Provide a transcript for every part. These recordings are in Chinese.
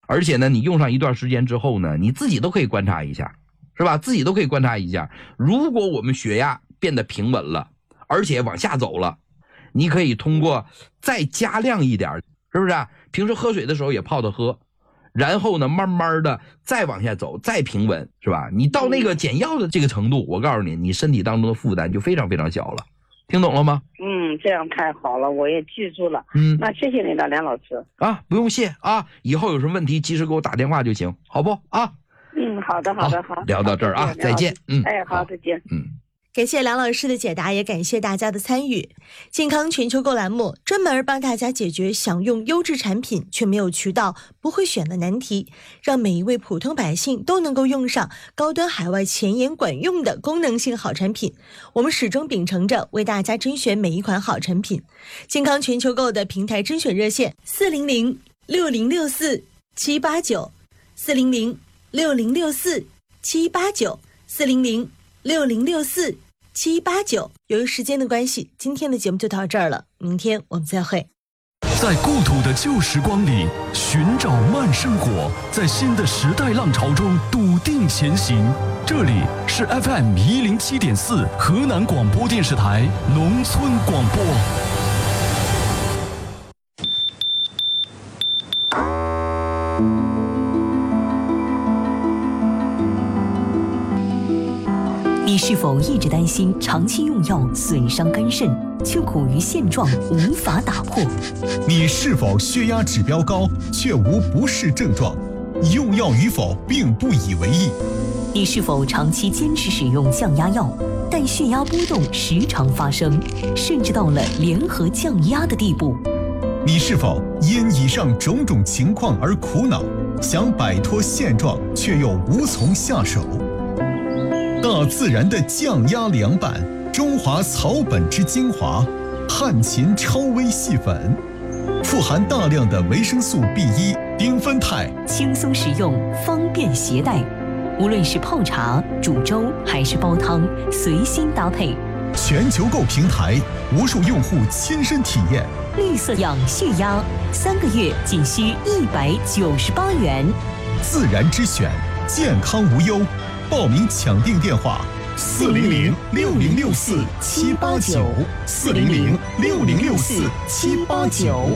而且呢，你用上一段时间之后呢，你自己都可以观察一下，是吧？自己都可以观察一下，如果我们血压变得平稳了，而且往下走了，你可以通过再加量一点，是不是啊？平时喝水的时候也泡着喝，然后呢，慢慢的再往下走，再平稳，是吧？你到那个减药的这个程度，我告诉你，你身体当中的负担就非常非常小了。听懂了吗？ 这样太好了，我也记住了。那谢谢你了，梁老师。 啊，不用谢啊，以后有什么问题及时给我打电话就行，好不啊？ 好的，好。 聊到这儿啊，再见。 好，再见。 感谢梁老师的解答，也感谢大家的参与。健康全球购栏目专门帮大家解决想用优质产品却没有渠道、不会选的难题，让每一位普通百姓都能够用上高端海外前沿管用的功能性好产品。我们始终秉承着为大家甄选每一款好产品。健康全球购的平台甄选热线400-6064-789，400-6064-789，400-6064-789。由于时间的关系，今天的节目就到这儿了，明天我们再会。 在故土的旧时光里寻找慢生活，在新的时代浪潮中笃定前行。这里是 FM107.4 河南广播电视台农村广播。 你是否一直担心长期用药损伤肝肾，却苦于现状无法打破？ 你是否血压指标高，却无不适症状，用药与否并不以为意？ 你是否长期坚持使用降压药，但血压波动时常发生，甚至到了联合降压的地步？ 你是否因以上种种情况而苦恼，想摆脱现状，却又无从下手？大自然的降压凉拌，中华草本之精华，汉秦超微细粉，富含大量的维生素 B1、丁酚肽， 轻松食用，方便携带。无论是泡茶、煮粥还是煲汤，随心搭配。 全球购平台，无数用户亲身体验。 绿色养血压，3个月仅需198元。 自然之选，健康无忧。报名抢订电话：400-6064-789，400-6064-789。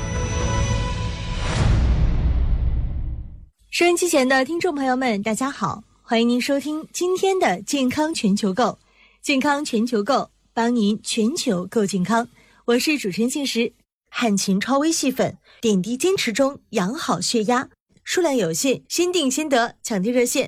收音机前的听众朋友们，大家好，欢迎您收听今天的健康全球购。健康全球购，帮您全球购健康。我是主持人静时。汉秦超微细粉，点滴坚持中，养好血压，数量有限，先订先得，抢订热线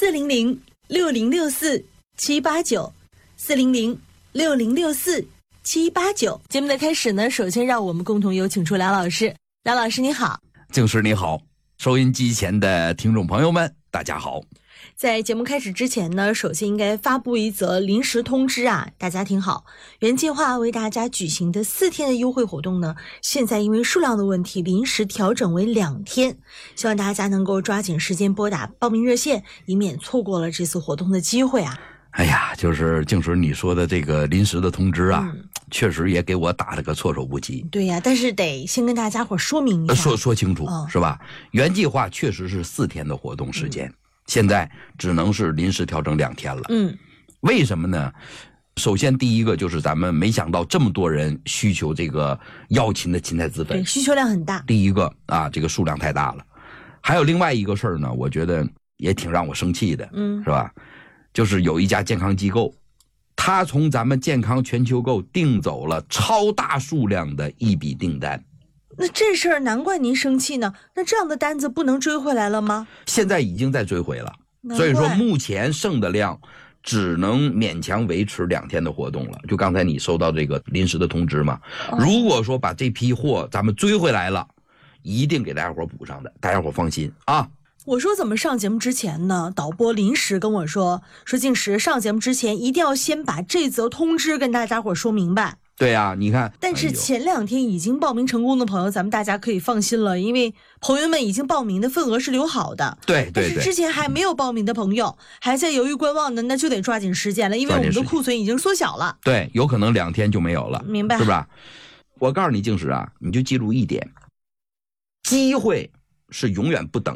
400-6064-789，400-6064-789。节目的开始呢，首先让我们共同有请出梁老师。梁老师你好。 静时你好，收音机前的听众朋友们大家好。 在节目开始之前呢，首先应该发布一则临时通知啊，大家听好，原计划为大家举行的4天的优惠活动呢，现在因为数量的问题临时调整为2天，希望大家能够抓紧时间拨打报名热线，以免错过了这次活动的机会啊。 哎呀，就是静时你说的这个临时的通知啊，确实也给我打了个措手不及。 对呀，但是得先跟大家伙说明一下， 说清楚，是吧？原计划确实是4天的活动时间，现在只能是临时调整2天了。为什么呢？首先第一个就是咱们没想到这么多人需求这个药秦的芹菜籽粉， 对，需求量很大。 第一个啊，这个数量太大了。还有另外一个事儿呢，我觉得也挺让我生气的，是吧？就是有一家健康机构，他从咱们健康全球购订走了超大数量的一笔订单。 那这事儿难怪您生气呢，那这样的单子不能追回来了吗？ 现在已经在追回了，所以说目前剩的量只能勉强维持2天的活动了。就刚才你收到这个临时的通知嘛，如果说把这批货咱们追回来了，一定给大家伙补上的，大家伙放心啊。 我说怎么上节目之前呢，导播临时跟我说静时上节目之前一定要先把这则通知跟大家伙说明白。 对啊，你看， 但是前2天已经报名成功的朋友，咱们大家可以放心了，因为朋友们已经报名的份额是留好的。 对， 但是之前还没有报名的朋友，还在犹豫观望的，那就得抓紧时间了，因为我们的库存已经缩小了。 对，有可能2天就没有了， 明白？ 是吧？我告诉你静时啊，你就记住一点，机会是永远不等